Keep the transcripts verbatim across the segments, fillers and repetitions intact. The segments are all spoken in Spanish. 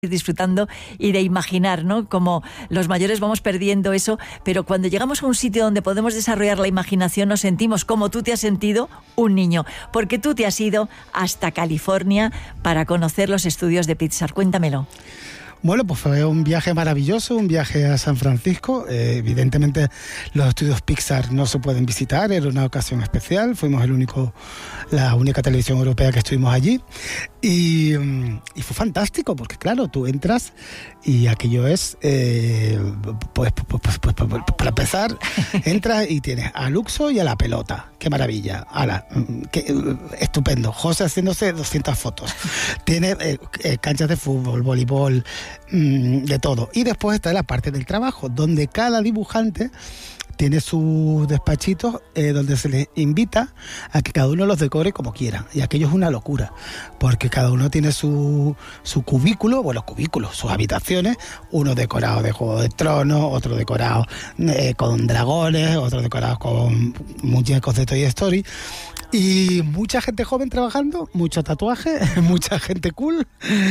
disfrutando y de imaginar, ¿no? Como los mayores vamos perdiendo eso, pero cuando llegamos a un sitio donde podemos desarrollar la imaginación nos sentimos como tú te has sentido, un niño, porque tú te has ido hasta California para conocer los estudios de Pixar. Cuéntamelo. Bueno, pues fue un viaje maravilloso, un viaje a San Francisco. Eh, evidentemente los estudios Pixar no se pueden visitar, era una ocasión especial. Fuimos el único, la única televisión europea que estuvimos allí. Y, y fue fantástico, porque claro, tú entras y aquello es, eh, pues, pues, pues, pues, pues para empezar, entras y tienes a Luxo y a la pelota. ¡Qué maravilla! ¡Hala! Qué, estupendo. José haciéndose doscientas fotos. Tiene eh, eh, canchas de fútbol, voleibol, de todo. Y después está la parte del trabajo, donde cada dibujante tiene sus despachitos eh, donde se les invita a que cada uno los decore como quiera. Y aquello es una locura, porque cada uno tiene su, su cubículo, bueno, cubículos, sus habitaciones, uno decorado de Juego de Tronos, otro decorado eh, con dragones, otro decorado con muñecos de Toy Story. Y mucha gente joven trabajando, mucho tatuaje, mucha gente cool.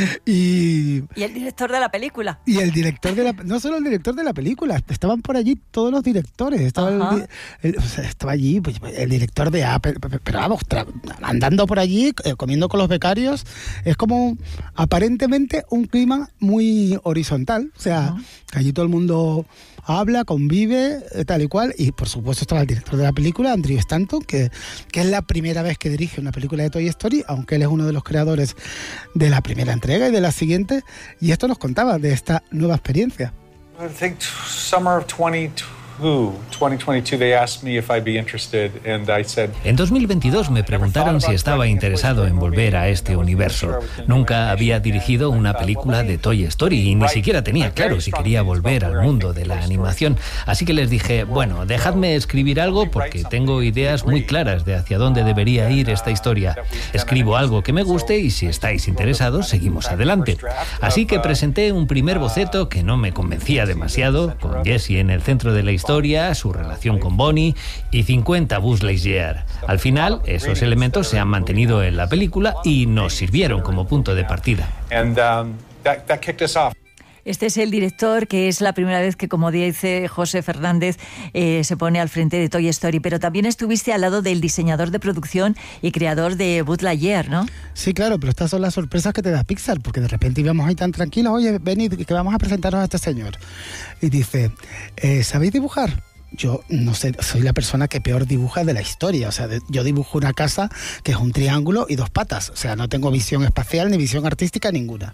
Y, y el director de la película. Y el director de la... No solo el director de la película, estaban por allí todos los directores. Estaba, el, el, o sea, estaba allí pues, el director de Apple, pero vamos, tra- andando por allí, eh, comiendo con los becarios. Es como aparentemente un clima muy horizontal. O sea, uh-huh. que allí todo el mundo habla, convive, tal y cual. Y por supuesto estaba el director de la película, Andrew Stanton, que, que es la primera vez que dirige una película de Toy Story, aunque él es uno de los creadores de la primera entrega y de la siguiente. Y esto nos contaba de esta nueva experiencia. I think summer of twenty-two, twenty twenty-two, they asked me if I'd be interested, and I said... En dos mil veintidós me preguntaron si estaba interesado en volver a este universo. Nunca había dirigido una película de Toy Story y ni siquiera tenía claro si quería volver al mundo de la animación. Así que les dije, bueno, dejadme escribir algo porque tengo ideas muy claras de hacia dónde debería ir esta historia. Escribo algo que me guste y si estáis interesados, seguimos adelante. Así que presenté un primer boceto que no me convencía demasiado, con Jessie en el centro de la historia, su relación con Bonnie y cincuenta Buzz Lightyear. Al final, esos elementos se han mantenido en la película y nos sirvieron como punto de partida. And, um, that, that kicked us off. Este es el director, que es la primera vez que, como dice José Fernández, eh, se pone al frente de Toy Story, pero también estuviste al lado del diseñador de producción y creador de Buzz Lightyear, ¿no? Sí, claro, pero estas son las sorpresas que te da Pixar, porque de repente íbamos ahí tan tranquilos, oye, venid, que vamos a presentaros a este señor. Y dice, eh, ¿sabéis dibujar? Yo no sé, soy la persona que peor dibuja de la historia. O sea, de, yo dibujo una casa que es un triángulo y dos patas. O sea, no tengo visión espacial ni visión artística ninguna.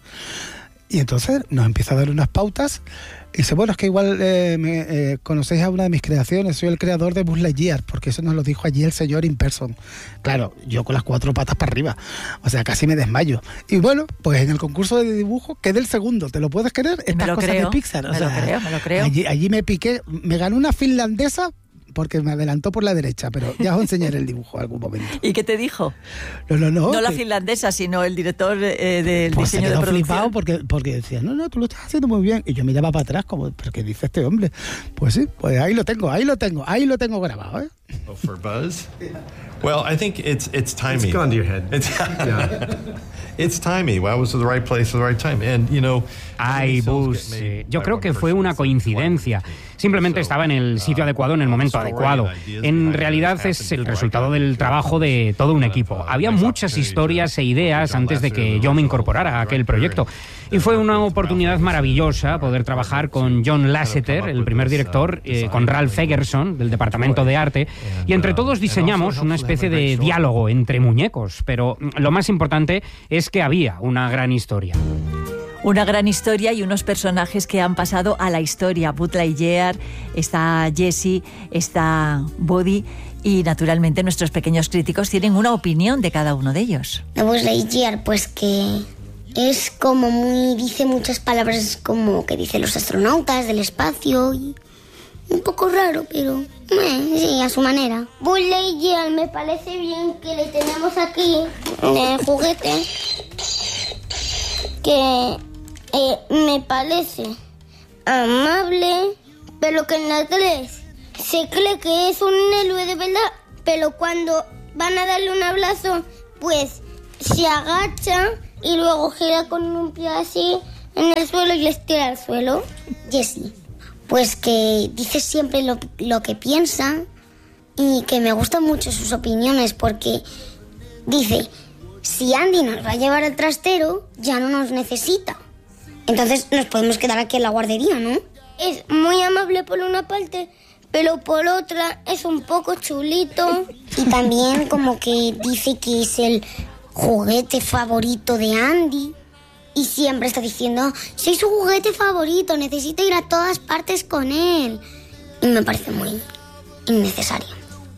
Y entonces nos empieza a dar unas pautas y dice, bueno, es que igual eh, me, eh, conocéis a una de mis creaciones, soy el creador de Buzz Lightyear, porque eso nos lo dijo allí el señor in person. Claro, yo con las cuatro patas para arriba, o sea, casi me desmayo. Y bueno, pues en el concurso de dibujo quedé el segundo, ¿te lo puedes creer? Estas cosas creo, de Pixar. O me sea, lo creo, me lo creo. Allí, allí me piqué, me ganó una finlandesa, porque me adelantó por la derecha, pero ya os enseñaré el dibujo en algún momento. ¿Y qué te dijo? No, no, no. No la que... finlandesa, sino el director eh, del pues diseño de producción. Flipado porque, porque decía, no, no, tú lo estás haciendo muy bien. Y yo miraba para atrás como, ¿pero qué dice este hombre? Pues sí, pues ahí lo tengo, ahí lo tengo, ahí lo tengo grabado, ¿eh? Oh, for Buzz? Well, I think it's it's timing. It's gone to your head. It's, yeah. It's timing. Well, I was at the right place at the right time. And, you know... Ay, Buzz, eh, yo creo que fue una coincidencia. Simplemente estaba en el sitio adecuado en el momento adecuado. En realidad es el resultado del trabajo de todo un equipo. Había muchas historias e ideas antes de que yo me incorporara a aquel proyecto. Y fue una oportunidad maravillosa poder trabajar con John Lasseter, el primer director, eh, con Ralph Eggerson, del Departamento de Arte, y entre todos diseñamos una especie de diálogo entre muñecos. Pero lo más importante es que había una gran historia. Una gran historia y unos personajes que han pasado a la historia. Buzz Lightyear, está Jessie, está Woody y naturalmente nuestros pequeños críticos tienen una opinión de cada uno de ellos. De Buzz Lightyear, pues que es como muy, dice muchas palabras como que dicen los astronautas del espacio y un poco raro, pero eh, sí, a su manera. Buzz Lightyear me parece bien que le tenemos aquí en el juguete, que eh, me parece amable, pero que en la tres se cree que es un héroe de verdad, pero cuando van a darle un abrazo, pues se agacha y luego gira con un pie así en el suelo y les tira al suelo. Jessie, pues que dice siempre lo, lo que piensa y que me gustan mucho sus opiniones porque dice, si Andy nos va a llevar al trastero, ya no nos necesita. Entonces nos podemos quedar aquí en la guardería, ¿no? Es muy amable por una parte, pero por otra es un poco chulito. Y también como que dice que es el juguete favorito de Andy. Y siempre está diciendo, soy su juguete favorito, necesito ir a todas partes con él. Y me parece muy innecesario.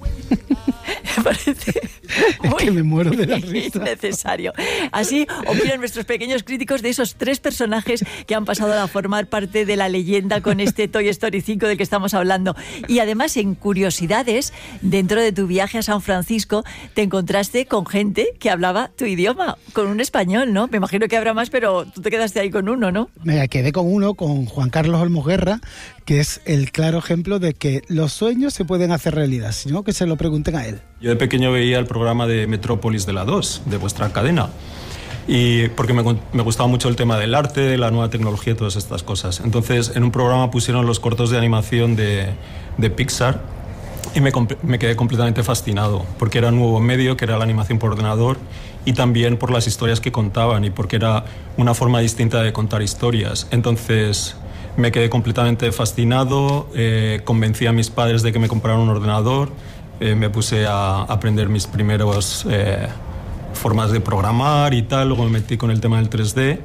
Me parece Es que me muero de la risa. innecesario. Así opinan nuestros pequeños críticos de esos tres personajes que han pasado a formar parte de la leyenda con este Toy Story cinco del que estamos hablando. Y además, en curiosidades, dentro de tu viaje a San Francisco, te encontraste con gente que hablaba tu idioma, con un español, ¿no? Me imagino que habrá más, pero tú te quedaste ahí con uno, ¿no? Me quedé con uno, con Juan Carlos Olmos Guerra, que es el claro ejemplo de que los sueños se pueden hacer realidad, sino que se lo pregunten a él. Yo de pequeño veía el programa de Metrópolis de la dos, de vuestra cadena, y porque me, me gustaba mucho el tema del arte, de la nueva tecnología y todas estas cosas. Entonces, en un programa pusieron los cortos de animación de, de Pixar y me, me quedé completamente fascinado, porque era un nuevo medio, que era la animación por ordenador, y también por las historias que contaban y porque era una forma distinta de contar historias. Entonces, me quedé completamente fascinado, eh, convencí a mis padres de que me compraran un ordenador, eh, me puse a aprender mis primeros eh, formas de programar y tal, luego me metí con el tema del tres D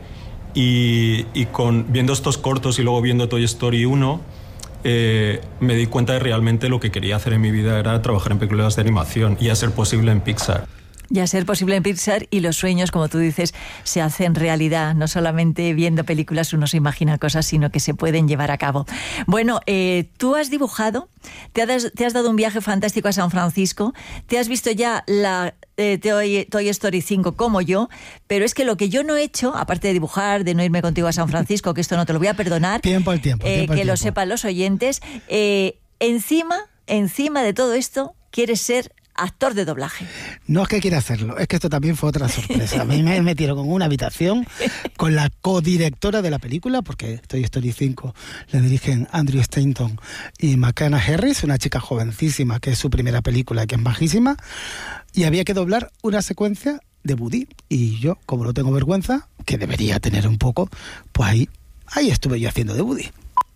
y, y con, viendo estos cortos y luego viendo Toy Story uno, eh, me di cuenta de realmente lo que quería hacer en mi vida era trabajar en películas de animación y a ser posible en Pixar. Y a ser posible en Pixar, y los sueños, como tú dices, se hacen realidad. No solamente viendo películas uno se imagina cosas, sino que se pueden llevar a cabo. Bueno, eh, tú has dibujado, te has, te has dado un viaje fantástico a San Francisco, te has visto ya la eh, Toy, Toy Story cinco como yo, pero es que lo que yo no he hecho, aparte de dibujar, de no irme contigo a San Francisco, que esto no te lo voy a perdonar, tiempo al tiempo, eh, tiempo que al lo tiempo. sepan los oyentes, eh, encima, encima de todo esto, quieres ser actor de doblaje. No es que quiera hacerlo, es que esto también fue otra sorpresa. A mí me metieron en una habitación con la codirectora de la película, porque Toy Story cinco le dirigen Andrew Stanton y McKenna Harris, una chica jovencísima que es su primera película, que es majísima, y había que doblar una secuencia de Woody. Y yo, como no tengo vergüenza, que debería tener un poco, pues ahí, ahí estuve yo haciendo de Woody.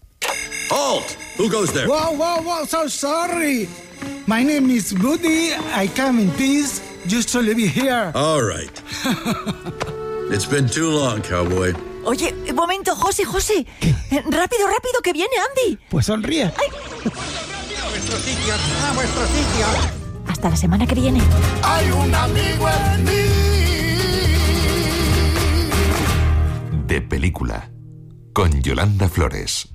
Halt! Who goes there? Wow, wow, wow, so sorry. My name is Woody. I come in peace just to live here. All right. It's been too long, cowboy. Oye, un momento, José, José. Eh, rápido, rápido, que viene Andy. Pues sonríe. Ay. A vuestro sitio, a vuestro sitio. Hasta la semana que viene. Hay un amigo en mí. De película, con Yolanda Flores.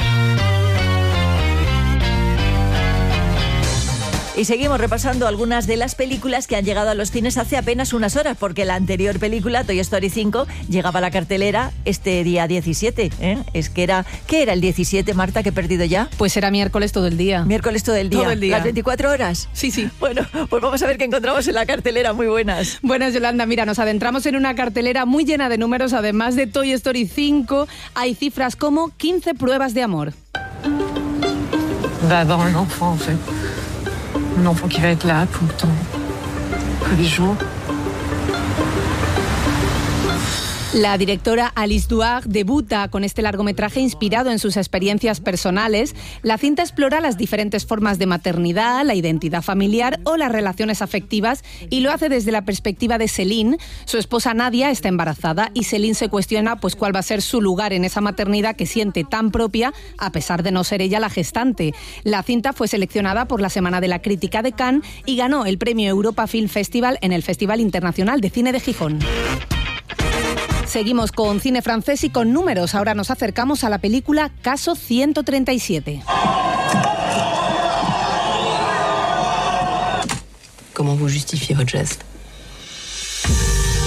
Y seguimos repasando algunas de las películas que han llegado a los cines hace apenas unas horas, porque la anterior película, Toy Story cinco, llegaba a la cartelera este día diecisiete. ¿eh? Es que era, ¿qué era el diecisiete, Marta, que he perdido ya? Pues era miércoles todo el día. Miércoles todo el día. Todo el día. ¿Las veinticuatro horas? Sí, sí. Bueno, pues vamos a ver qué encontramos en la cartelera. Muy buenas. Buenas, Yolanda. Mira, nos adentramos en una cartelera muy llena de números. Además de Toy Story cinco, hay cifras como quince pruebas de amor. Va avoir un enfant, en fait. Un enfant qui va être là tout le temps, tous les jours. La directora Alice Duard debuta con este largometraje inspirado en sus experiencias personales. La cinta explora las diferentes formas de maternidad, la identidad familiar o las relaciones afectivas, y lo hace desde la perspectiva de Céline. Su esposa Nadia está embarazada y Céline se cuestiona pues cuál va a ser su lugar en esa maternidad que siente tan propia, a pesar de no ser ella la gestante. La cinta fue seleccionada por la Semana de la Crítica de Cannes y ganó el premio Europa Film Festival en el Festival Internacional de Cine de Gijón. Seguimos con cine francés y con números. Ahora nos acercamos a la película Caso ciento treinta y siete. Comment vous justifiez votre geste? Nous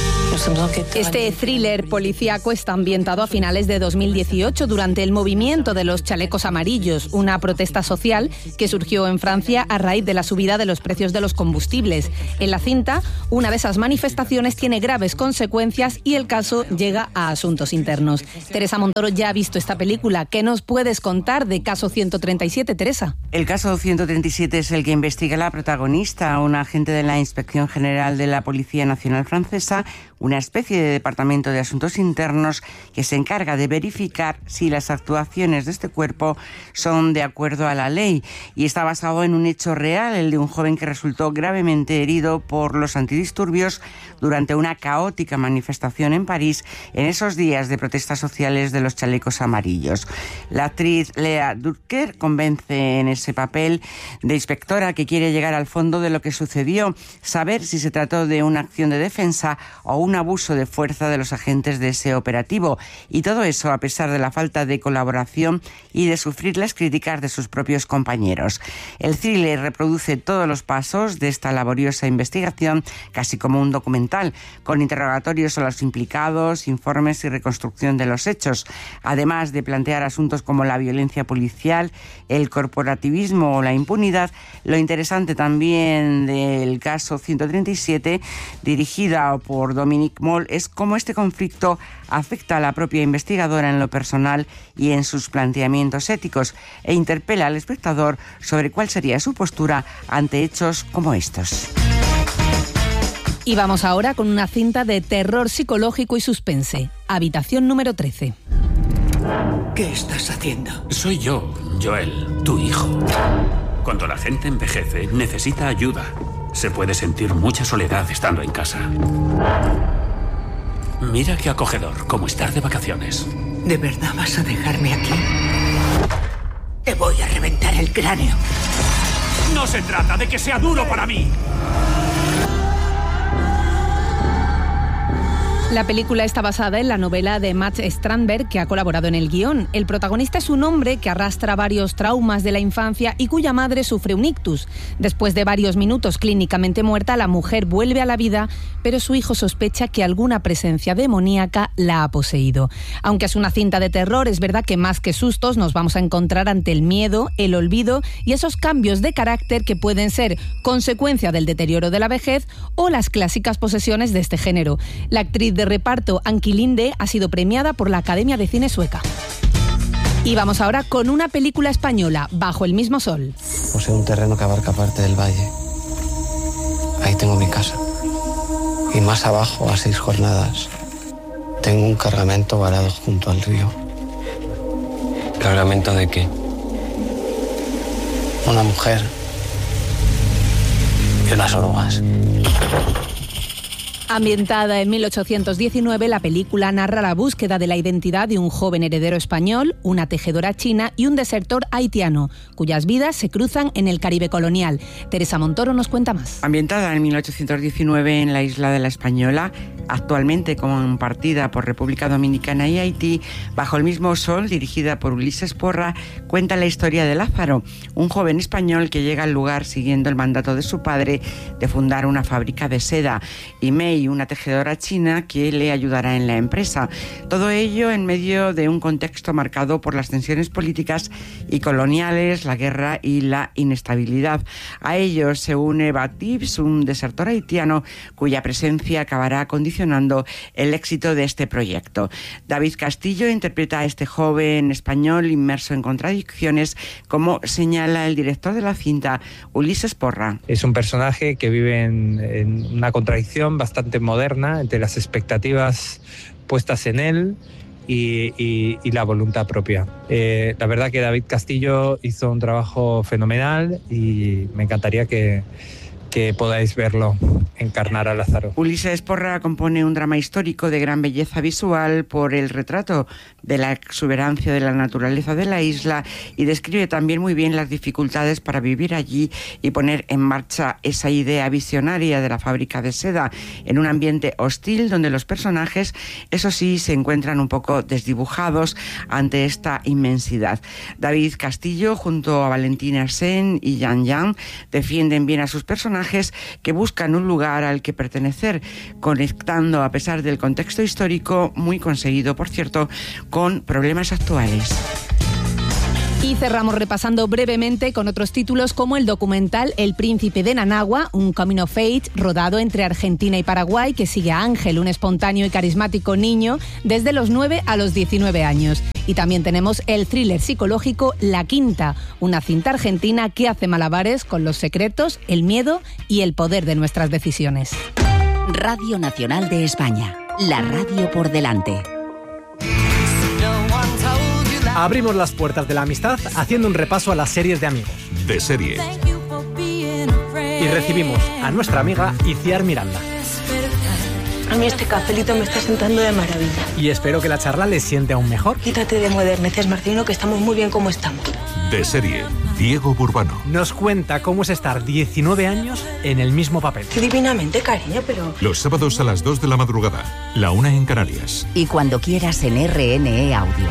Este thriller policíaco está ambientado a finales de dos mil dieciocho durante el movimiento de los chalecos amarillos, una protesta social que surgió en Francia a raíz de la subida de los precios de los combustibles. En la cinta, una de esas manifestaciones tiene graves consecuencias y el caso llega a asuntos internos. Teresa Montoro ya ha visto esta película. ¿Qué nos puedes contar de Caso ciento treinta y siete, Teresa? El caso ciento treinta y siete es el que investiga la protagonista, una agente de la Inspección General de la Policía Nacional Francesa, una especie de departamento de asuntos internos que se encarga de verificar si las actuaciones de este cuerpo son de acuerdo a la ley, y está basado en un hecho real, el de un joven que resultó gravemente herido por los antidisturbios durante una caótica manifestación en París en esos días de protestas sociales de los chalecos amarillos. La actriz Lea Durker convence en ese papel de inspectora que quiere llegar al fondo de lo que sucedió, saber si se trató de una acción de defensa o un abuso de fuerza de los agentes de ese operativo, y todo eso a pesar de la falta de colaboración y de sufrir las críticas de sus propios compañeros. El thriller reproduce todos los pasos de esta laboriosa investigación, casi como un documental, con interrogatorios a los implicados, informes y reconstrucción de los hechos, además de plantear asuntos como la violencia policial, el corporativismo o la impunidad. Lo interesante también del caso ciento treinta y siete, dirigida por Dominique Moll, es cómo este conflicto afecta a la propia investigadora en lo personal y en sus planteamientos éticos, e interpela al espectador sobre cuál sería su postura ante hechos como estos. Y vamos ahora con una cinta de terror psicológico y suspense. Habitación número trece. ¿Qué estás haciendo? Soy yo, Joel, tu hijo. Cuando la gente envejece, necesita ayuda. Se puede sentir mucha soledad estando en casa. Mira qué acogedor, como estar de vacaciones. ¿De verdad vas a dejarme aquí? Te voy a reventar el cráneo. No se trata de que sea duro para mí. La película está basada en la novela de Matt Strandberg, que ha colaborado en el guión. El protagonista es un hombre que arrastra varios traumas de la infancia y cuya madre sufre un ictus. Después de varios minutos clínicamente muerta, la mujer vuelve a la vida, pero su hijo sospecha que alguna presencia demoníaca la ha poseído. Aunque es una cinta de terror, es verdad que más que sustos nos vamos a encontrar ante el miedo, el olvido y esos cambios de carácter que pueden ser consecuencia del deterioro de la vejez o las clásicas posesiones de este género. La actriz de reparto Anki Linde ha sido premiada por la Academia de Cine Sueca. Y vamos ahora con una película española, Bajo el mismo sol. Poseo un terreno que abarca parte del valle. Ahí tengo mi casa. Y más abajo, a seis jornadas, tengo un cargamento varado junto al río. ¿Cargamento de qué? Una mujer y unas orugas. Ambientada en mil ochocientos diecinueve, la película narra la búsqueda de la identidad de un joven heredero español, una tejedora china y un desertor haitiano, cuyas vidas se cruzan en el Caribe colonial. Teresa Montoro nos cuenta más. Ambientada en mil ochocientos diecinueve en la isla de la Española, actualmente compartida por República Dominicana y Haití, Bajo el mismo sol, dirigida por Ulises Porra, cuenta la historia de Lázaro, un joven español que llega al lugar siguiendo el mandato de su padre de fundar una fábrica de seda, y Mei, una tejedora china que le ayudará en la empresa. Todo ello en medio de un contexto marcado por las tensiones políticas y coloniales, la guerra y la inestabilidad. A ellos se une Batibs, un desertor haitiano cuya presencia acabará condicionando el éxito de este proyecto. David Castillo interpreta a este joven español inmerso en contradicciones, como señala el director de la cinta, Ulises Porra. Es un personaje que vive en, en una contradicción bastante moderna entre las expectativas puestas en él y, y, y la voluntad propia. Eh, la verdad que David Castillo hizo un trabajo fenomenal y me encantaría que, que podáis verlo encarnar a Lázaro. Ulises Porra compone un drama histórico de gran belleza visual por el retrato de la exuberancia de la naturaleza de la isla, y describe también muy bien las dificultades para vivir allí y poner en marcha esa idea visionaria de la fábrica de seda en un ambiente hostil donde los personajes, eso sí, se encuentran un poco desdibujados ante esta inmensidad. David Castillo, junto a Valentina Sen y Yan Yan, defienden bien a sus personajes personajes que buscan un lugar al que pertenecer, conectando a pesar del contexto histórico, muy conseguido, por cierto, con problemas actuales. Y cerramos repasando brevemente con otros títulos como el documental El Príncipe de Nanagua, un coming of age rodado entre Argentina y Paraguay que sigue a Ángel, un espontáneo y carismático niño desde los nueve a los diecinueve años. Y también tenemos el thriller psicológico La Quinta, una cinta argentina que hace malabares con los secretos, el miedo y el poder de nuestras decisiones. Radio Nacional de España, la radio por delante. Abrimos las puertas de la amistad haciendo un repaso a las series de amigos. De serie. Y recibimos a nuestra amiga Iciar Miranda. A mí este cafelito me está sentando de maravilla. Y espero que la charla les siente aún mejor. Quítate de moderneces, Marcelino, que estamos muy bien como estamos. De serie, Diego Burbano. Nos cuenta cómo es estar diecinueve años en el mismo papel. Qué divinamente, cariño, pero... Los sábados a las dos de la madrugada, la una en Canarias. Y cuando quieras en R N E Audio.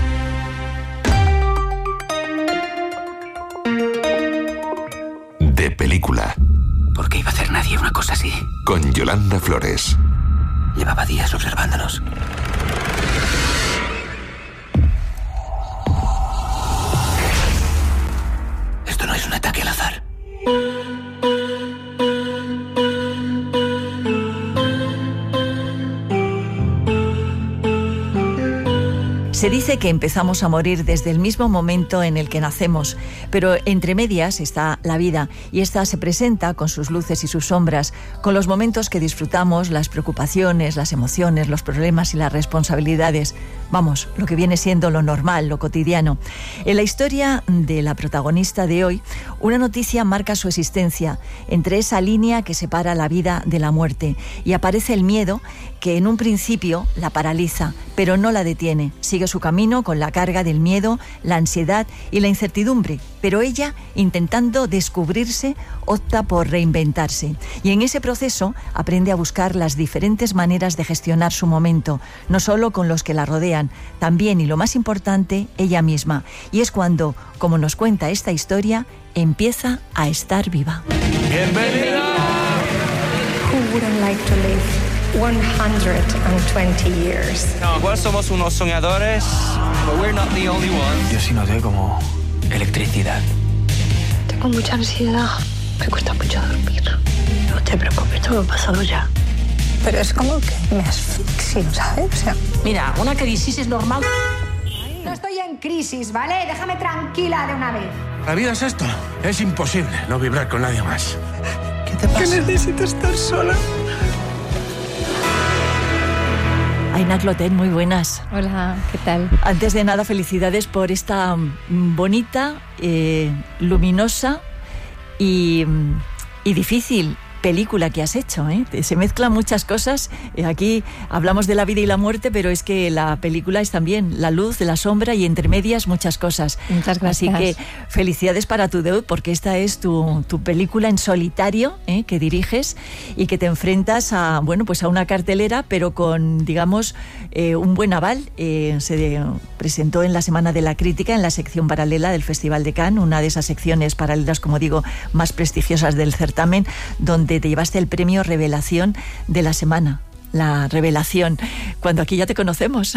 De película. ¿Por qué iba a hacer nadie una cosa así? Con Yolanda Flores. Llevaba días observándonos. Esto no es un ataque al azar. Se dice que empezamos a morir desde el mismo momento en el que nacemos, pero entre medias está la vida, y esta se presenta con sus luces y sus sombras, con los momentos que disfrutamos, las preocupaciones, las emociones, los problemas y las responsabilidades. Vamos, lo que viene siendo lo normal, lo cotidiano. En la historia de la protagonista de hoy, una noticia marca su existencia entre esa línea que separa la vida de la muerte, y aparece el miedo que en un principio la paraliza, pero no la detiene. Sigue su camino con la carga del miedo, la ansiedad y la incertidumbre, pero ella, intentando descubrirse, opta por reinventarse. Y en ese proceso aprende a buscar las diferentes maneras de gestionar su momento, no solo con los que la rodean, también, y lo más importante, ella misma. Y es cuando, como nos cuenta esta historia, empieza a estar viva. ¡Bienvenida! Who wouldn't like to live one hundred twenty years? No, igual somos unos soñadores, but we're not the only ones. Yo sí noté como electricidad. Tengo mucha ansiedad. Me cuesta mucho dormir. No te preocupes, todo ha pasado ya. Pero es como que me asfixio, ¿sabes? O sea, mira, una crisis es normal. No estoy en crisis, ¿vale? Déjame tranquila de una vez. La vida es esto. Es imposible no vibrar con nadie más. ¿Qué te pasa? Que necesito estar sola. Aina Clotet, muy buenas. Hola, ¿qué tal? Antes de nada, felicidades por esta bonita, eh, luminosa y, y difícil película que has hecho, ¿eh? Se mezclan muchas cosas. Aquí hablamos de la vida y la muerte, pero es que la película es también la luz, la sombra y entre medias muchas cosas. Muchas gracias. Así que felicidades para tu debut, porque esta es tu, tu película en solitario, ¿eh? Que diriges y que te enfrentas a, bueno, pues a una cartelera, pero con, digamos, eh, un buen aval. Eh, se presentó en la Semana de la Crítica, en la sección paralela del Festival de Cannes, una de esas secciones paralelas, como digo, más prestigiosas del certamen, donde te llevaste el premio Revelación de la semana. La revelación, cuando aquí ya te conocemos.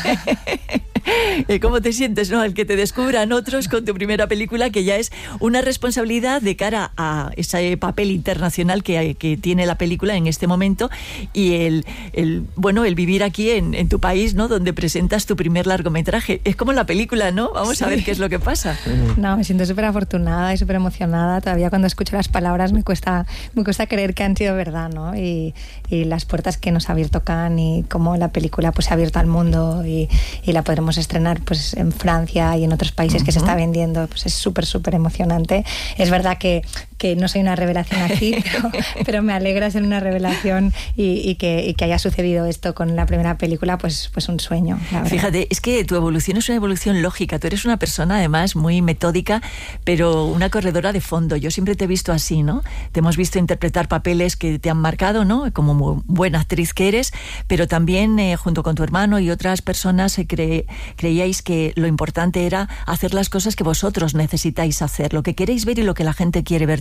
¿Cómo te sientes, no? Al que te descubran otros con tu primera película, que ya es una responsabilidad de cara a ese papel internacional que, que tiene la película en este momento, y el, el bueno, el vivir aquí en, en tu país, ¿no? Donde presentas tu primer largometraje. Es como la película, ¿no? Vamos sí. a ver qué es lo que pasa. No, me siento súper afortunada y súper emocionada. Todavía cuando escucho las palabras me cuesta, me cuesta creer que han sido verdad, ¿no? Y, y las puertas que nos ha abierto Cannes y cómo la película pues se ha abierto al mundo y, y la podremos estrenar pues en Francia y en otros países uh-huh. que se está vendiendo, pues es súper súper emocionante. Es verdad que, que no soy una revelación aquí, pero, pero me alegra ser una revelación y, y, que, y que haya sucedido esto con la primera película, pues, pues un sueño. Fíjate, es que tu evolución es una evolución lógica. Tú eres una persona además muy metódica, pero una corredora de fondo. Yo siempre te he visto así, ¿no? Te hemos visto interpretar papeles que te han marcado, ¿no? Como muy buena actriz que eres, pero también eh, junto con tu hermano y otras personas eh, cre- creíais que lo importante era hacer las cosas que vosotros necesitáis hacer, lo que queréis ver y lo que la gente quiere ver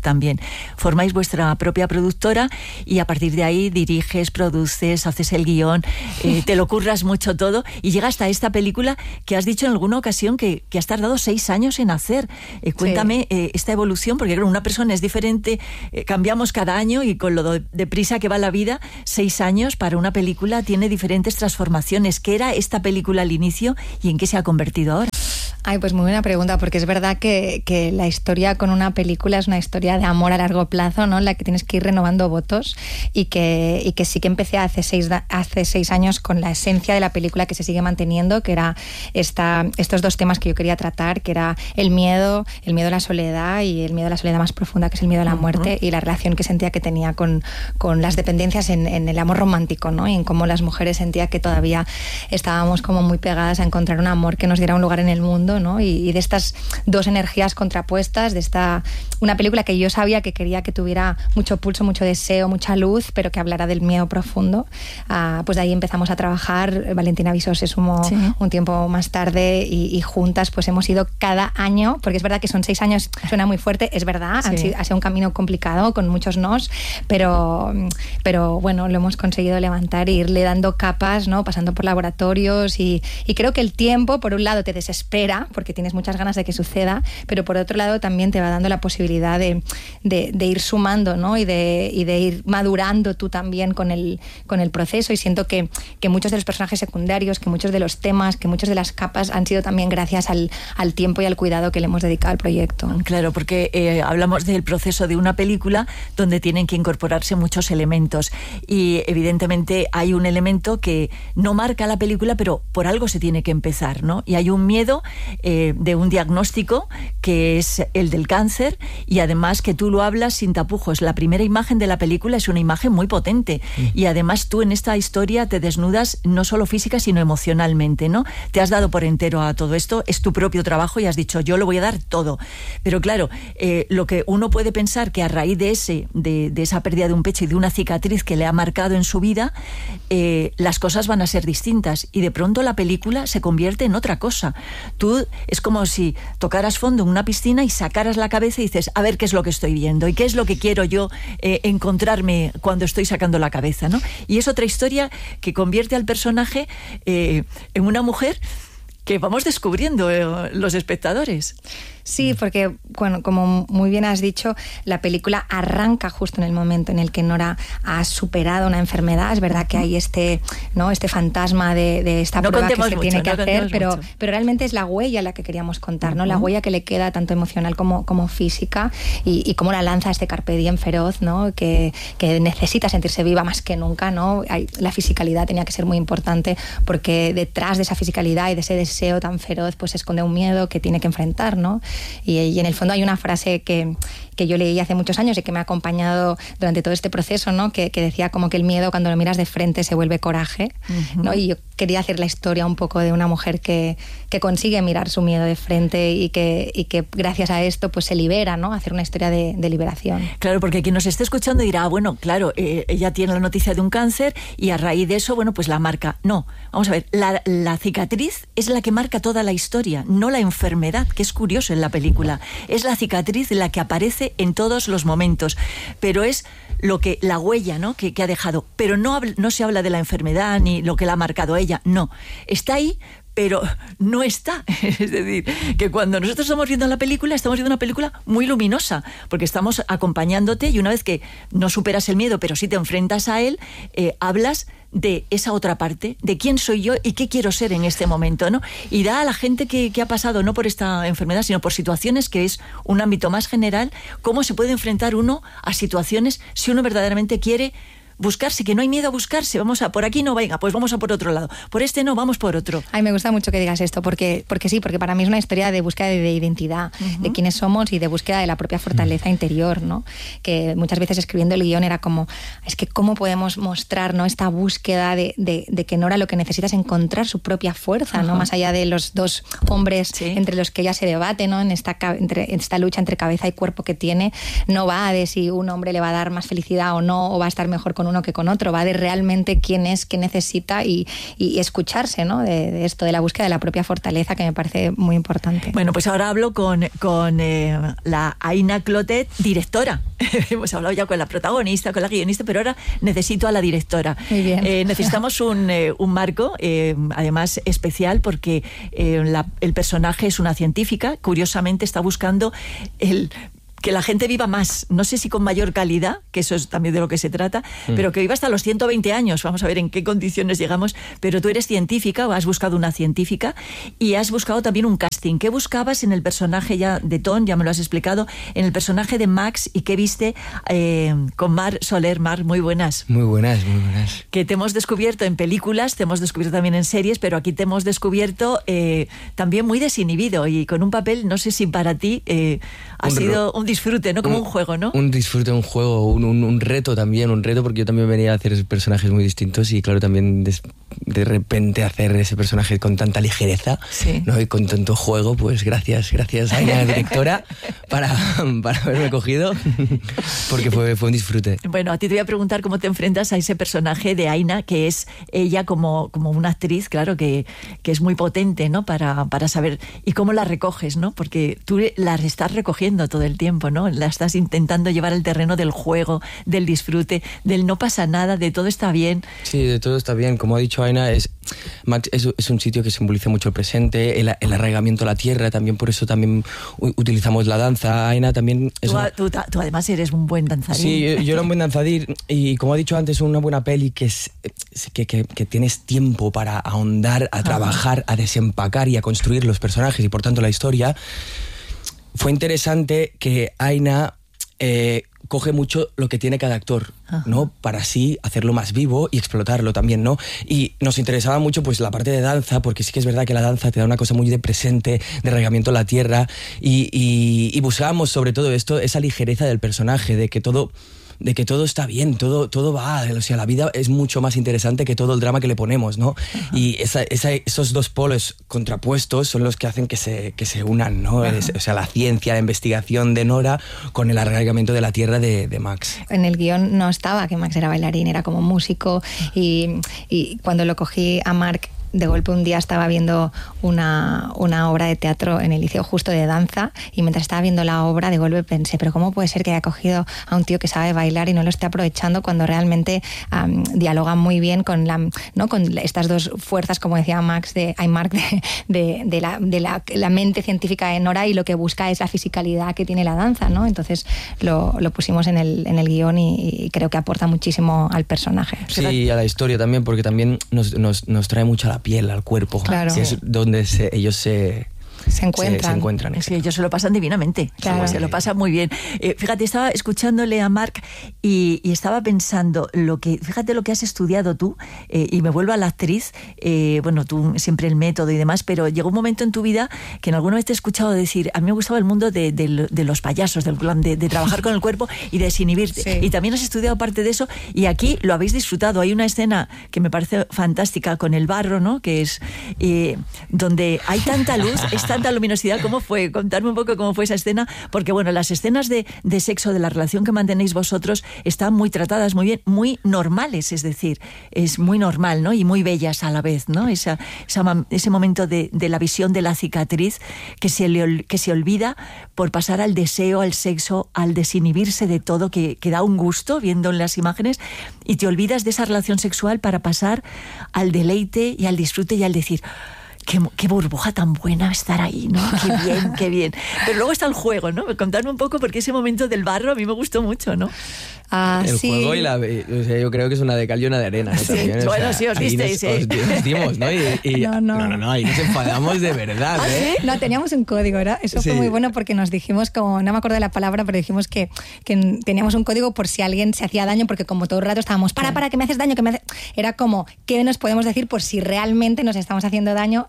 también. Formáis vuestra propia productora y a partir de ahí diriges, produces, haces el guión, eh, te lo curras mucho todo y llega hasta esta película que has dicho en alguna ocasión que, que has tardado seis años en hacer. Eh, cuéntame sí. eh, esta evolución, porque claro, una persona es diferente, eh, cambiamos cada año y con lo deprisa que va la vida, seis años para una película tiene diferentes transformaciones. ¿Qué era esta película al inicio y en qué se ha convertido ahora? Ay, pues muy buena pregunta, porque es verdad que, que la historia con una película es una historia de amor a largo plazo, ¿no? En la que tienes que ir renovando votos y que, y que sí que empecé hace seis, hace seis años con la esencia de la película que se sigue manteniendo, que era esta, estos dos temas que yo quería tratar, que era el miedo, el miedo a la soledad y el miedo a la soledad más profunda, que es el miedo a la muerte, uh-huh. y la relación que sentía que tenía con, con las dependencias en, en el amor romántico, ¿no? Y en cómo las mujeres sentía que todavía estábamos como muy pegadas a encontrar un amor que nos diera un lugar en el mundo, ¿no? Y, y de estas dos energías contrapuestas, de esta una película que yo sabía que quería que tuviera mucho pulso, mucho deseo, mucha luz, pero que hablara del miedo profundo. Uh, pues de ahí empezamos a trabajar. Valentina Viso se sumó sí. un tiempo más tarde y, y juntas pues hemos ido cada año, porque es verdad que son seis años, suena muy fuerte, es verdad, sí. han sido, ha sido un camino complicado con muchos nos, pero, pero bueno, lo hemos conseguido levantar e irle dando capas, ¿no? Pasando por laboratorios y, y creo que el tiempo, por un lado, te desespera porque tienes muchas ganas de que suceda, pero por otro lado también te va dando la posibilidad de, de, de ir sumando, ¿no? y, de, y de ir madurando tú también con el, con el proceso, y siento que, que muchos de los personajes secundarios, que muchos de los temas, que muchas de las capas han sido también gracias al, al tiempo y al cuidado que le hemos dedicado al proyecto. Claro, porque eh, hablamos del proceso de una película donde tienen que incorporarse muchos elementos y evidentemente hay un elemento que no marca la película, pero por algo se tiene que empezar, ¿no? Y hay un miedo eh, de un diagnóstico que es el del cáncer, y además que tú lo hablas sin tapujos. La primera imagen de la película es una imagen muy potente sí. y además tú en esta historia te desnudas no solo física sino emocionalmente, ¿no? Te has dado por entero a todo esto, es tu propio trabajo y has dicho yo lo voy a dar todo. Pero claro, eh, lo que uno puede pensar que a raíz de ese de, de esa pérdida de un pecho y de una cicatriz que le ha marcado en su vida, eh, las cosas van a ser distintas y de pronto la película se convierte en otra cosa. Tú es como si tocaras fondo en una piscina y sacaras la cabeza y dices, a ver qué es lo que estoy viendo y qué es lo que quiero yo eh, encontrarme cuando estoy sacando la cabeza, ¿no? Y es otra historia que convierte al personaje eh, en una mujer que vamos descubriendo eh, los espectadores. Sí, porque, bueno, como muy bien has dicho, la película arranca justo en el momento en el que Nora ha superado una enfermedad. Es verdad que hay este, ¿no? este fantasma de, de esta no prueba que se mucho, tiene que no hacer, pero, mucho. pero realmente es la huella la que queríamos contar, ¿no? Uh-huh. La huella que le queda tanto emocional como, como física y, y cómo la lanza este carpe diem feroz, ¿no? Que, que necesita sentirse viva más que nunca, ¿no? Hay, la fisicalidad tenía que ser muy importante porque detrás de esa fisicalidad y de ese deseo tan feroz pues se esconde un miedo que tiene que enfrentar, ¿no? Y, y en el fondo hay una frase que, que yo leí hace muchos años y que me ha acompañado durante todo este proceso, ¿no? Que, que decía como que el miedo cuando lo miras de frente se vuelve coraje, uh-huh. ¿no? Y yo quería hacer la historia un poco de una mujer que, que consigue mirar su miedo de frente y que, y que gracias a esto pues se libera, ¿no? Hacer una historia de, de liberación. Claro, porque quien nos esté escuchando dirá, ah, bueno, claro, eh, ella tiene la noticia de un cáncer y a raíz de eso, bueno, pues la marca. No, vamos a ver, la, la cicatriz es la que marca toda la historia, no la enfermedad, que es curioso en la película. Es la cicatriz la que aparece en todos los momentos, pero es lo que la huella, ¿no? que, que ha dejado. Pero no, no se habla de la enfermedad ni lo que la ha marcado ella, no. Está ahí, pero no está. Es decir, que cuando nosotros estamos viendo la película, estamos viendo una película muy luminosa, porque estamos acompañándote y una vez que no superas el miedo, pero sí te enfrentas a él, eh, hablas de esa otra parte, de quién soy yo y qué quiero ser en este momento, ¿no? Y da a la gente que, que ha pasado, no por esta enfermedad, sino por situaciones que es un ámbito más general, cómo se puede enfrentar uno a situaciones si uno verdaderamente quiere buscarse, que no hay miedo a buscarse. Vamos a por aquí, no, venga, pues vamos a por otro lado. Por este no, vamos por otro. Ay, me gusta mucho que digas esto, porque, porque sí, porque para mí es una historia de búsqueda de, de identidad, uh-huh. de quiénes somos y de búsqueda de la propia fortaleza uh-huh. interior, ¿no? Que muchas veces escribiendo el guión era como, es que cómo podemos mostrar, ¿no? Esta búsqueda de, de, de que Nora lo que necesita es encontrar su propia fuerza, uh-huh. ¿no? Más allá de los dos hombres sí. entre los que ella se debate, ¿no? En esta, entre, en esta lucha entre cabeza y cuerpo que tiene, no va de si un hombre le va a dar más felicidad o no, o va a estar mejor con con uno que con otro, va de realmente quién es, qué necesita y, y escucharse, ¿no? De, de esto, de la búsqueda de la propia fortaleza, que me parece muy importante. Bueno, pues ahora hablo con, con eh, la Aina Clotet, directora. Hemos hablado ya con la protagonista, con la guionista, pero ahora necesito a la directora. Muy bien. Eh, necesitamos un, eh, un marco, eh, además especial, porque eh, la, el personaje es una científica, curiosamente está buscando el... que la gente viva más, no sé si con mayor calidad, que eso es también de lo que se trata, mm. pero que viva hasta los ciento veinte años. Vamos a ver en qué condiciones llegamos. Pero tú eres científica, o has buscado una científica, y has buscado también un casting. ¿Qué buscabas en el personaje ya de Ton? Ya me lo has explicado. En el personaje de Max, ¿y qué viste eh, con Mar Soler? Mar, muy buenas. Muy buenas, muy buenas. Que te hemos descubierto en películas, te hemos descubierto también en series, pero aquí te hemos descubierto eh, también muy desinhibido y con un papel, no sé si para ti eh, ha un sido un disfrute, ¿no? Como un, un juego, ¿no? Un disfrute, un juego, un, un, un reto también, un reto, porque yo también venía a hacer personajes muy distintos y claro, también de, de repente hacer ese personaje con tanta ligereza, sí. ¿no? Y con tanto juego, pues gracias, gracias a la directora para, para haberme cogido, porque fue, fue un disfrute. Bueno, a ti te voy a preguntar cómo te enfrentas a ese personaje de Aina, que es ella como, como una actriz, claro, que, que es muy potente, ¿no? Para, para saber, y cómo la recoges, ¿no? Porque tú la estás recogiendo todo el tiempo, ¿no? La estás intentando llevar al terreno del juego, del disfrute, del no pasa nada, de todo está bien. Sí, de todo está bien. Como ha dicho Aina, es, Max es, es un sitio que simboliza mucho el presente, el, el arraigamiento a la tierra, también por eso también utilizamos la danza. Aina también... Es tú, una... tú, tú además eres un buen danzarín. Sí, yo, yo era un buen danzarín y como ha dicho antes, una buena peli que, es, que, que, que tienes tiempo para ahondar, a trabajar, a desempacar y a construir los personajes y por tanto la historia. Fue interesante que Aina eh, coge mucho lo que tiene cada actor, ¿no? Para así hacerlo más vivo y explotarlo también, ¿no? Y nos interesaba mucho pues la parte de danza, porque sí que es verdad que la danza te da una cosa muy de presente, de arraigamiento a la tierra, y, y, y buscábamos sobre todo esto, esa ligereza del personaje, de que todo... de que todo está bien, todo, todo va, o sea, la vida es mucho más interesante que todo el drama que le ponemos, ¿no? Uh-huh. Y esa, esa, esos dos polos contrapuestos son los que hacen que se, que se unan, ¿no? Uh-huh. Es, o sea, la ciencia, la investigación de Nora con el arraigamiento de la tierra de, de Max. En el guión no estaba que Max era bailarín, era como músico, y, y cuando lo cogí a Marc, de golpe un día estaba viendo una, una obra de teatro en el liceo justo de danza, y mientras estaba viendo la obra de golpe pensé, pero ¿cómo puede ser que haya cogido a un tío que sabe bailar y no lo esté aprovechando cuando realmente um, dialoga muy bien con, la, ¿no? con estas dos fuerzas, como decía Max, de, ay, Marc, de, de, de, la, de la, la mente científica de Nora, y lo que busca es la fisicalidad que tiene la danza, ¿no? Entonces lo, lo pusimos en el, en el guión y, y creo que aporta muchísimo al personaje. Sí, a la historia también, porque también nos, nos, nos trae mucho a la piel, al cuerpo, claro. Que es donde se, ellos se... Se encuentran. Se, se encuentran sí, ellos se lo pasan divinamente, claro. Se lo pasan muy bien. Eh, fíjate, estaba escuchándole a Marc y, y estaba pensando, lo que, fíjate lo que has estudiado tú, eh, y me vuelvo a la actriz, eh, bueno, tú siempre el método y demás, pero llegó un momento en tu vida que en alguna vez te he escuchado decir, a mí me gustaba el mundo de, de, de los payasos, del glam, de, de trabajar con el cuerpo y desinhibirte. Sí. Y también has estudiado parte de eso y aquí lo habéis disfrutado. Hay una escena que me parece fantástica con el barro, ¿no? Que es eh, donde hay tanta luz, es tanta luminosidad. ¿Cómo fue? Contarme un poco cómo fue esa escena, porque bueno, las escenas de, de sexo, de la relación que mantenéis vosotros, están muy tratadas, muy bien, muy normales, es decir, es muy normal, ¿no? Y muy bellas a la vez, ¿no? Esa, esa, ese momento de, de la visión de la cicatriz que se, le, que se olvida por pasar al deseo, al sexo, al desinhibirse de todo, que, que da un gusto viendo en las imágenes, y te olvidas de esa relación sexual para pasar al deleite y al disfrute y al decir... Qué, qué burbuja tan buena estar ahí, ¿no? Qué bien, qué bien. Pero luego está el juego, ¿no? Contarme un poco, porque ese momento del barro a mí me gustó mucho, ¿no? Ah, el sí. juego y la... O sea, yo creo que es una de cal y una de arena, ¿no? Sí, También, bueno, o sea, sí, os visteis, nos, ¿eh? Os, nos dimos, ¿no? Y, y, no, no. no, no, no, ahí nos enfadamos de verdad, ¿Ah, ¿eh? sí? No, teníamos un código, ¿verdad? Eso sí. Fue muy bueno porque nos dijimos, como no me acuerdo de la palabra, pero dijimos que, que teníamos un código por si alguien se hacía daño, porque como todo el rato estábamos, para, para, que me haces daño, que me haces... Era como, ¿qué nos podemos decir por si realmente nos estamos haciendo daño?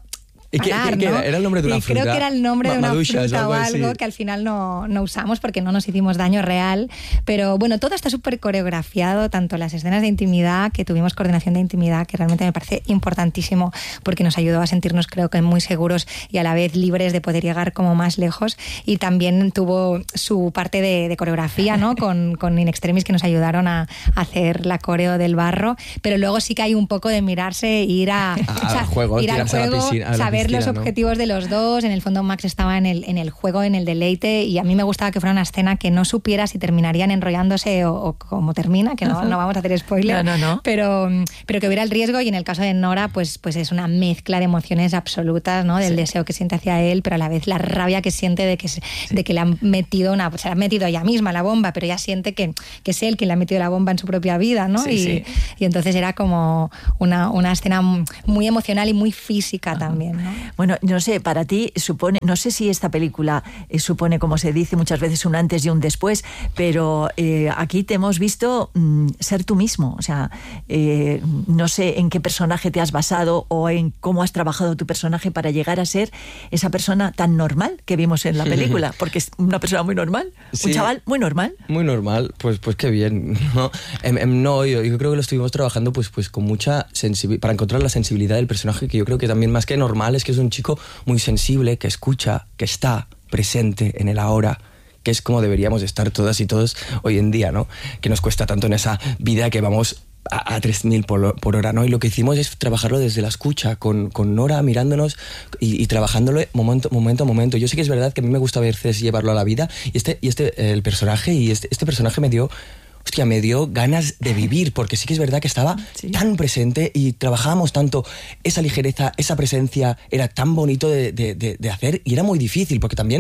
¿Y qué, parar, qué, qué ¿no? era? ¿Era el nombre de una y fruta? creo que era el nombre de una Madushas, fruta o algo así. que al final no, no usamos porque no nos hicimos daño real. Pero bueno, todo está súper coreografiado, tanto las escenas de intimidad, que tuvimos coordinación de intimidad, que realmente me parece importantísimo porque nos ayudó a sentirnos, creo que muy seguros y a la vez libres de poder llegar como más lejos. Y también tuvo su parte de, de coreografía, ¿no? Con, con In Extremis, que nos ayudaron a, a hacer la coreo del barro. Pero luego sí que hay un poco de mirarse e ir a, a, o sea, al juego, ir al tirarse juego, a la piscina, a la saber piscina, los ¿no? objetivos de los dos. En el fondo Max estaba en el, en el juego, en el deleite, y a mí me gustaba que fuera una escena que no supiera si terminarían enrollándose o, o cómo termina, que no, no vamos a hacer spoiler, no, no, no. Pero, pero que hubiera el riesgo. Y en el caso de Nora, pues, pues es una mezcla de emociones absolutas, ¿no? Del sí. deseo que siente hacia él, pero a la vez la rabia que siente de que, sí. de que le han metido una, se la ha metido ella misma la bomba, pero ella siente que, que es él quien le ha metido la bomba en su propia vida, ¿no? Sí, y, sí. y entonces era como una, una escena muy emocional y muy física uh-huh. también, ¿no? Bueno, no sé, para ti supone, no sé si esta película eh, supone, como se dice muchas veces, un antes y un después, pero eh, aquí te hemos visto mm, ser tú mismo, o sea, eh, no sé en qué personaje te has basado o en cómo has trabajado tu personaje para llegar a ser esa persona tan normal que vimos en la película, porque es una persona muy normal, sí, un chaval muy normal. Muy normal, pues, pues qué bien, ¿no? Em, em, no, yo, yo creo que lo estuvimos trabajando pues, pues con mucha sensibilidad, para encontrar la sensibilidad del personaje, que yo creo que también más que normal es que es un chico muy sensible, que escucha, que está presente en el ahora, que es como deberíamos estar todas y todos hoy en día, ¿no? Que nos cuesta tanto en esa vida que vamos a, a tres mil por, por hora, ¿no? Y lo que hicimos es trabajarlo desde la escucha, con, con Nora mirándonos y, y trabajándolo momento, momento a momento. Yo sé que es verdad que a mí me gusta a veces llevarlo a la vida, y este, y este el personaje, y este, este personaje me dio... Hostia, me dio ganas de vivir, porque sí que es verdad que estaba sí. tan presente y trabajábamos tanto esa ligereza, esa presencia, era tan bonito de, de, de, de hacer, y era muy difícil, porque también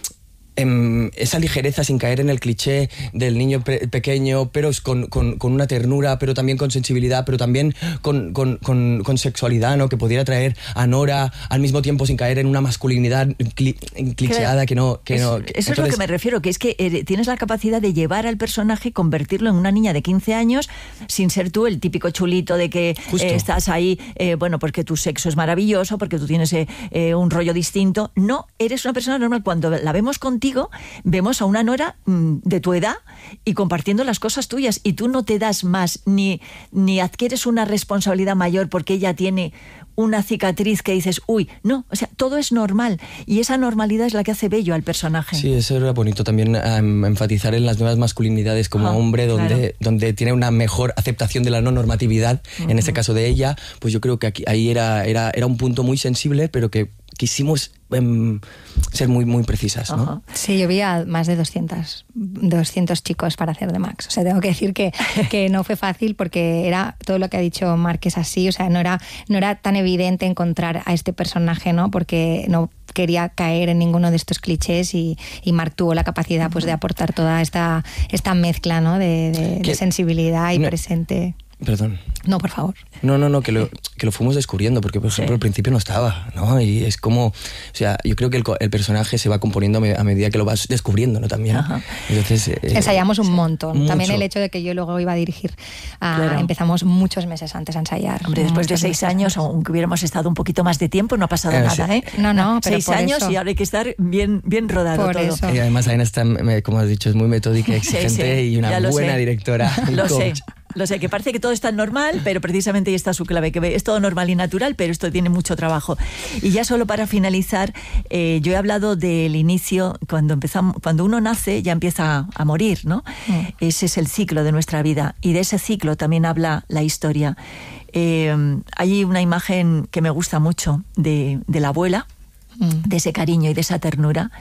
eh, esa ligereza sin caer en el cliché del niño pe- pequeño, pero con, con, con una ternura, pero también con sensibilidad, pero también con, con, con, con sexualidad, ¿no? Que pudiera traer a Nora al mismo tiempo sin caer en una masculinidad cli- clicheada que no... Que es, no eso entonces, es lo que me refiero, que es que eh, tienes la capacidad de llevar al personaje y convertirlo en una niña de quince años sin ser tú el típico chulito de que eh, estás ahí, eh, bueno, porque tu sexo es maravilloso, porque tú tienes eh, eh, un rollo distinto. No, eres una persona normal. Cuando la vemos contigo, vemos a una Nora mmm, de tu edad y compartiendo las cosas tuyas, y tú no te das más ni, ni adquieres una responsabilidad mayor porque ella tiene una cicatriz que dices, uy, no, o sea, todo es normal, y esa normalidad es la que hace bello al personaje. Sí, eso era bonito también, um, enfatizar en las nuevas masculinidades como oh, hombre, donde, claro. donde tiene una mejor aceptación de la no normatividad, uh-huh. en este caso de ella. Pues yo creo que aquí, ahí era, era, era un punto muy sensible, pero que quisimos um, ser muy, muy precisas, ¿no? Uh-huh. Sí, yo vi a más de doscientos, doscientos chicos para hacer de Max. O sea, tengo que decir que, que no fue fácil, porque era todo lo que ha dicho Marc, es así. O sea, no era, no era tan evidente encontrar a este personaje, ¿no? Porque no quería caer en ninguno de estos clichés, y, y Marc tuvo la capacidad uh-huh. pues, de aportar toda esta, esta mezcla, ¿no? de, de, de sensibilidad y no. presente. Perdón. No, por favor. No, no, no, que lo, que lo fuimos descubriendo, porque, por ejemplo, sí. al principio no estaba, ¿no? Y es como, o sea, yo creo que el, el personaje se va componiendo a, me, a medida que lo vas descubriendo, ¿no? También. Ajá. Entonces... Eh, Ensayamos un montón. Mucho. También el hecho de que yo luego iba a dirigir, a, claro. empezamos muchos meses antes a ensayar. Hombre, después de seis años, aunque hubiéramos estado un poquito más de tiempo, no ha pasado eh, nada, sí. ¿eh? No, no, pero Seis años eso. Y ahora hay que estar bien, bien rodado por todo. Eso. Y además Aina está, como has dicho, es muy metódica, exigente sí, sí. y una buena sé. directora. Lo coach. sé. Lo sé, que parece que todo es tan normal, pero precisamente ahí está su clave, que es todo normal y natural, pero esto tiene mucho trabajo. Y ya solo para finalizar, eh, yo he hablado del inicio, cuando empezamos, cuando uno nace ya empieza a morir, ¿no? Mm. Ese es el ciclo de nuestra vida, y de ese ciclo también habla la historia. Eh, hay una imagen que me gusta mucho de, de la abuela, mm. de ese cariño y de esa ternura,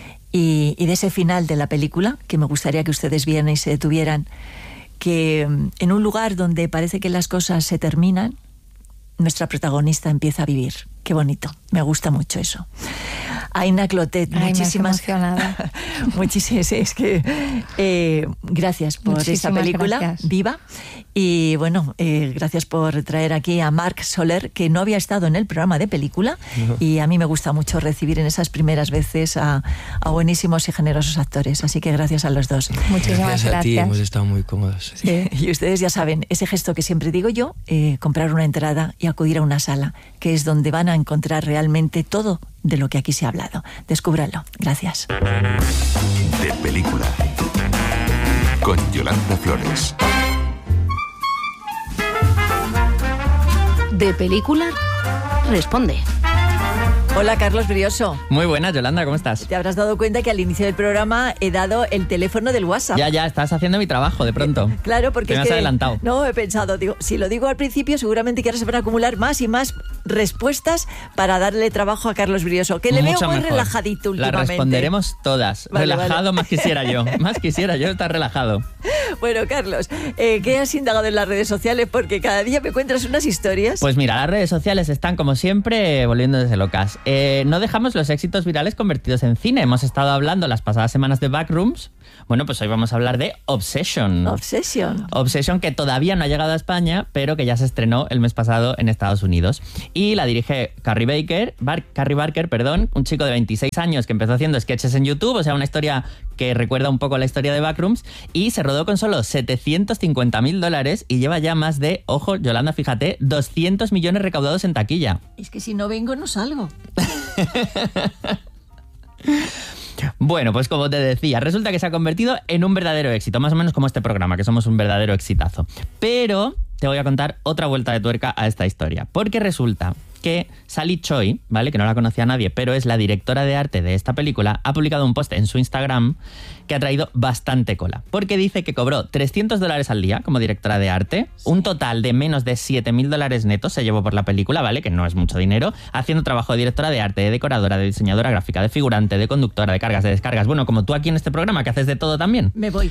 y, y de ese final de la película, que me gustaría que ustedes vieran y se detuvieran, que en un lugar donde parece que las cosas se terminan, nuestra protagonista empieza a vivir. Qué bonito, me gusta mucho eso. Aina Clotet, Ay, muchísimas gracias. muchísimas, es que eh, gracias por muchísimas esta película gracias. Viva, y bueno, eh, gracias por traer aquí a Marc Soler, que no había estado en el programa de película, no. y a mí me gusta mucho recibir en esas primeras veces a, a buenísimos y generosos actores, así que gracias a los dos. Muchísimas gracias. gracias A ti, hemos estado muy cómodos. Sí. Y ustedes ya saben, ese gesto que siempre digo yo, eh, comprar una entrada y acudir a una sala, que es donde van a encontrar realmente todo de lo que aquí se ha hablado. Descúbranlo. Gracias. De película. Con Yolanda Flores. De película, responde. Hola, Carlos Brioso. Muy buenas, Yolanda, ¿cómo estás? Te habrás dado cuenta que al inicio del programa he dado el teléfono del WhatsApp. Ya, ya, estás haciendo mi trabajo de pronto. Claro, porque Te me es has que, adelantado. No, he pensado, digo, si lo digo al principio, seguramente que ahora se van a acumular más y más respuestas para darle trabajo a Carlos Brioso, que le Mucho veo muy mejor. relajadito últimamente. Las responderemos todas. Vale, relajado vale. más quisiera yo. Más quisiera yo estar relajado. Bueno, Carlos, eh, ¿qué has indagado en las redes sociales? Porque cada día me encuentras unas historias. Pues mira, las redes sociales están, como siempre, volviéndose locas. Eh, no dejamos los éxitos virales convertidos en cine. Hemos estado hablando las pasadas semanas de Backrooms. Bueno, pues hoy vamos a hablar de Obsession. Obsession. Obsession, que todavía no ha llegado a España, pero que ya se estrenó el mes pasado en Estados Unidos. Y la dirige Carrie Baker, Bar- Carrie Barker, perdón, un chico de veintiséis años que empezó haciendo sketches en YouTube, o sea, una historia que recuerda un poco a la historia de Backrooms, y se rodó con solo setecientos cincuenta mil dólares y lleva ya más de, ojo, Yolanda, fíjate, doscientos millones recaudados en taquilla. Es que si no vengo, no salgo. Bueno, pues como te decía, resulta que se ha convertido en un verdadero éxito, más o menos como este programa, que somos un verdadero exitazo. Pero te voy a contar otra vuelta de tuerca a esta historia, porque resulta que Sally Choi, ¿vale?, que no la conocía nadie, pero es la directora de arte de esta película, ha publicado un post en su Instagram que ha traído bastante cola, porque dice que cobró trescientos dólares al día como directora de arte, sí. Un total de menos de siete mil dólares netos se llevó por la película, ¿vale?, que no es mucho dinero, haciendo trabajo de directora de arte, de decoradora, de diseñadora gráfica, de figurante, de conductora, de cargas, de descargas, bueno, como tú aquí en este programa, que haces de todo también. Me voy.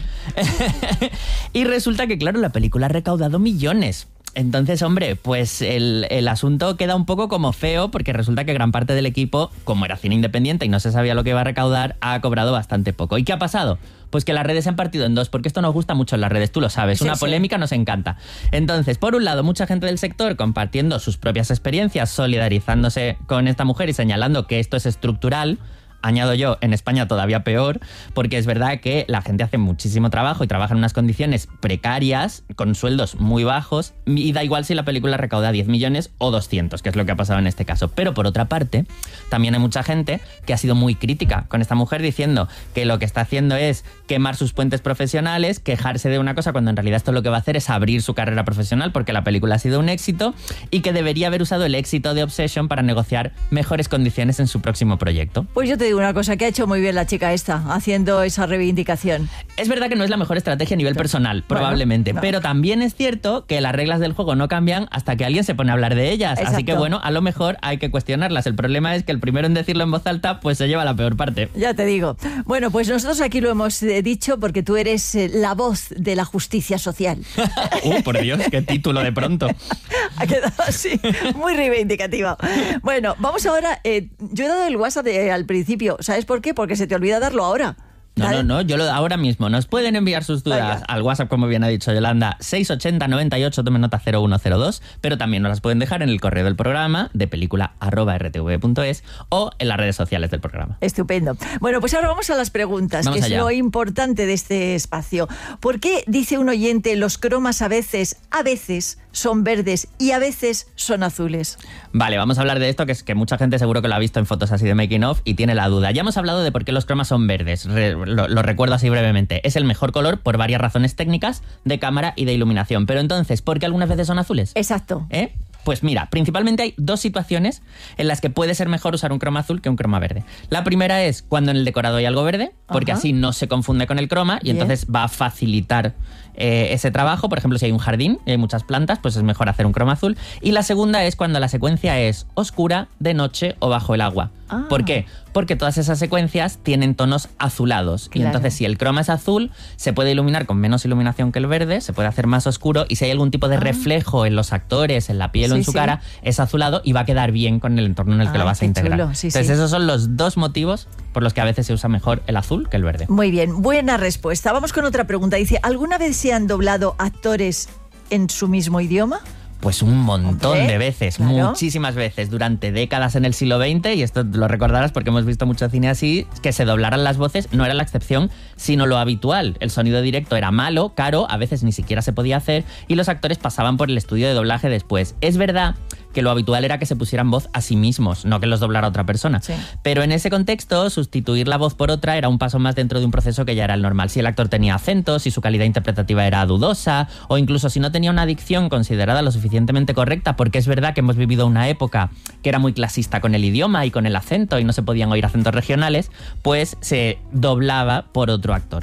Y resulta que, claro, la película ha recaudado millones. Entonces, hombre, pues el, el asunto queda un poco como feo, porque resulta que gran parte del equipo, como era cine independiente y no se sabía lo que iba a recaudar, ha cobrado bastante poco. ¿Y qué ha pasado? Pues que las redes se han partido en dos, porque esto nos gusta mucho en las redes, tú lo sabes, sí, una sí. polémica nos encanta. Entonces, por un lado, mucha gente del sector compartiendo sus propias experiencias, solidarizándose con esta mujer y señalando que esto es estructural. Añado yo, en España todavía peor, porque es verdad que la gente hace muchísimo trabajo y trabaja en unas condiciones precarias, con sueldos muy bajos, y da igual si la película recauda diez millones o doscientos, que es lo que ha pasado en este caso. Pero por otra parte, también hay mucha gente que ha sido muy crítica con esta mujer, diciendo que lo que está haciendo es quemar sus puentes profesionales, quejarse de una cosa, cuando en realidad esto lo que va a hacer es abrir su carrera profesional, porque la película ha sido un éxito, y que debería haber usado el éxito de Obsession para negociar mejores condiciones en su próximo proyecto. Pues yo te digo una cosa, que ha hecho muy bien la chica esta, haciendo esa reivindicación. Es verdad que no es la mejor estrategia a nivel personal, probablemente, bueno, no. Pero también es cierto que las reglas del juego no cambian hasta que alguien se pone a hablar de ellas. Exacto. Así que bueno, a lo mejor hay que cuestionarlas. El problema es que el primero en decirlo en voz alta, pues se lleva la peor parte. Ya te digo. Bueno, pues nosotros aquí lo hemos eh, dicho porque tú eres eh, la voz de la justicia social. uh, por Dios, qué título de pronto. Ha quedado así, muy reivindicativo. Bueno, vamos ahora, eh, yo he dado el WhatsApp de, al principio, ¿sabes por qué? Porque se te olvida darlo ahora. No, no, no, yo lo ahora mismo. Nos pueden enviar sus dudas Vaya. al WhatsApp, como bien ha dicho Yolanda, seis ochenta noventa y ocho, tome nota cero uno cero dos, pero también nos las pueden dejar en el correo del programa, de película arroba r t v punto es, o en las redes sociales del programa. Estupendo. Bueno, pues ahora vamos a las preguntas, vamos que allá. Es lo importante de este espacio. ¿Por qué, dice un oyente, los cromas a veces, a veces son verdes y a veces son azules? Vale, vamos a hablar de esto, que es que mucha gente seguro que lo ha visto en fotos así de making of y tiene la duda. Ya hemos hablado de por qué los cromas son verdes. Re- Lo, lo recuerdo así brevemente. Es el mejor color por varias razones técnicas, de cámara y de iluminación. Pero entonces, ¿por qué algunas veces son azules? Exacto. ¿Eh? Pues mira, principalmente hay dos situaciones en las que puede ser mejor usar un croma azul que un croma verde. La primera es cuando en el decorado hay algo verde, porque Ajá. así no se confunde con el croma y Bien. entonces va a facilitar eh, ese trabajo. Por ejemplo, si hay un jardín y hay muchas plantas, pues es mejor hacer un croma azul. Y la segunda es cuando la secuencia es oscura, de noche o bajo el agua. Ah. ¿Por qué? Porque todas esas secuencias tienen tonos azulados. Claro. Y entonces, si el croma es azul, se puede iluminar con menos iluminación que el verde, se puede hacer más oscuro, y si hay algún tipo de ah. reflejo en los actores, en la piel sí, o en su sí. cara, es azulado y va a quedar bien con el entorno en el ah, que lo vas a integrar. Sí, entonces, sí. esos son los dos motivos por los que a veces se usa mejor el azul que el verde. Muy bien, buena respuesta. Vamos con otra pregunta. Dice, ¿alguna vez se han doblado actores en su mismo idioma? Pues un montón Hombre, de veces, claro. muchísimas veces, durante décadas en el siglo veinte, y esto lo recordarás porque hemos visto mucho cine así, que se doblaran las voces no era la excepción, sino lo habitual. El sonido directo era malo, caro, a veces ni siquiera se podía hacer, y los actores pasaban por el estudio de doblaje después. Es verdad que lo habitual era que se pusieran voz a sí mismos, no que los doblara otra persona. Sí. Pero en ese contexto, sustituir la voz por otra era un paso más dentro de un proceso que ya era el normal. Si el actor tenía acento, si su calidad interpretativa era dudosa, o incluso si no tenía una dicción considerada lo suficientemente correcta, porque es verdad que hemos vivido una época que era muy clasista con el idioma y con el acento y no se podían oír acentos regionales, pues se doblaba por otro actor.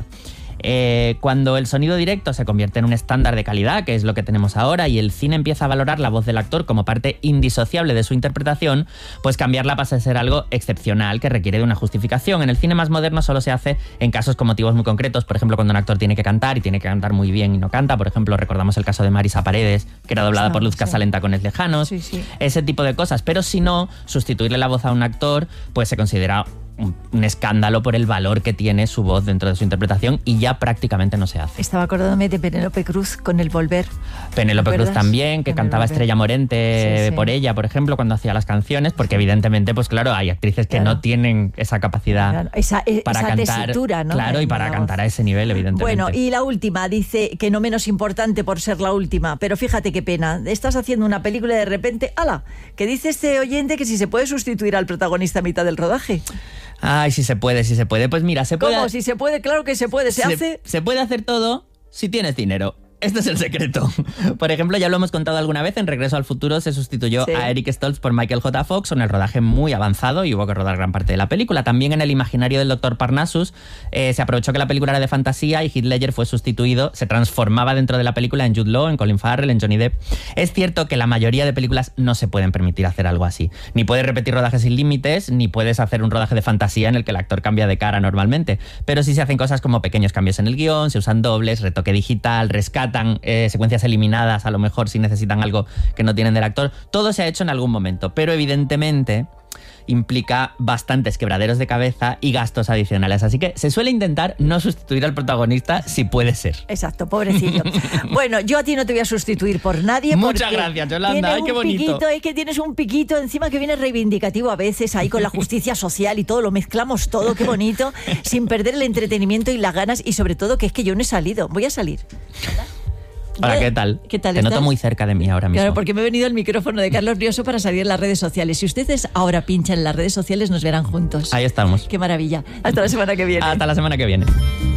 Eh, cuando el sonido directo se convierte en un estándar de calidad, que es lo que tenemos ahora, y el cine empieza a valorar la voz del actor como parte indisociable de su interpretación, pues cambiarla pasa a ser algo excepcional que requiere de una justificación. En el cine más moderno solo se hace en casos con motivos muy concretos, por ejemplo, cuando un actor tiene que cantar y tiene que cantar muy bien y no canta. Por ejemplo, recordamos el caso de Marisa Paredes, que era doblada por Luz Casalenta con Es Lejanos. Sí, sí. Ese tipo de cosas. Pero si no, sustituirle la voz a un actor, pues se considera Un, un escándalo por el valor que tiene su voz dentro de su interpretación y ya prácticamente no se hace. Estaba acordándome de Penélope Cruz con El Volver. Penélope Cruz también, que Penélope. Cantaba Estrella Morente sí, sí. por ella, por ejemplo, cuando hacía las canciones, porque evidentemente, pues claro, hay actrices que claro. no tienen esa capacidad claro. esa, para esa cantar, tesitura, ¿no? Claro, y para cantar a ese nivel, evidentemente. Bueno, y la última, dice que no menos importante por ser la última, pero fíjate qué pena, estás haciendo una película y de repente, ¡ala!, que dice este oyente que si se puede sustituir al protagonista a mitad del rodaje. Ay, si se puede, si se puede. Pues mira, se puede... ¿Cómo? Si se puede, claro que se puede. ¿Se, se hace? Se puede hacer todo si tienes dinero. Este es el secreto. Por ejemplo, ya lo hemos contado alguna vez, en Regreso al Futuro se sustituyó sí. a Eric Stoltz por Michael J. Fox en el rodaje muy avanzado y hubo que rodar gran parte de la película. También en El imaginario del doctor Parnassus eh, se aprovechó que la película era de fantasía y Heath Ledger fue sustituido, se transformaba dentro de la película en Jude Law, en Colin Farrell, en Johnny Depp. Es cierto que la mayoría de películas no se pueden permitir hacer algo así. Ni puedes repetir rodajes sin límites, ni puedes hacer un rodaje de fantasía en el que el actor cambia de cara normalmente. Pero sí se hacen cosas como pequeños cambios en el guión, se usan dobles, retoque digital, rescatan eh, secuencias eliminadas, a lo mejor si necesitan algo que no tienen del actor. Todo se ha hecho en algún momento, pero evidentemente implica bastantes quebraderos de cabeza y gastos adicionales. Así que se suele intentar no sustituir al protagonista si puede ser. Exacto, pobrecillo. Bueno, yo a ti no te voy a sustituir por nadie. Muchas gracias, Yolanda. Ay, qué bonito. Piquito, es que tienes un piquito encima que viene reivindicativo a veces, ahí con la justicia social y todo, lo mezclamos todo, qué bonito, sin perder el entretenimiento y las ganas, y sobre todo que es que yo no he salido. Voy a salir. ¿Verdad? Hola, ¿qué tal? ¿Qué tal Te estás? noto muy cerca de mí ahora mismo. Claro, porque me he venido el micrófono de Carlos Brioso para salir en las redes sociales. Si ustedes ahora pinchan en las redes sociales, nos verán juntos. Ahí estamos. Qué maravilla. Hasta la semana que viene. Hasta la semana que viene.